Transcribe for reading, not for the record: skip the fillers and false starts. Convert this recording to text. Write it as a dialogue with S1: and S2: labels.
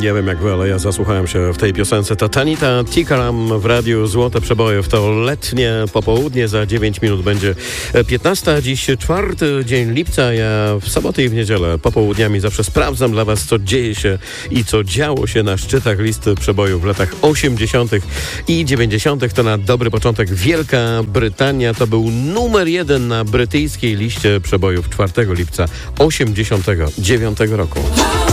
S1: Nie wiem jak wy, ale ja zasłuchałem się w tej piosence. To Tanita Tikaram w radiu Złote Przebojów. To letnie popołudnie, za 9 minut będzie 15. Dziś 4 dzień lipca. Ja w sobotę i w niedzielę popołudniami zawsze sprawdzam dla was, co dzieje się i co działo się na szczytach listy przebojów w latach 80. i 90. To na dobry początek Wielka Brytania. To był numer 1 na brytyjskiej liście przebojów 4 lipca 89 roku.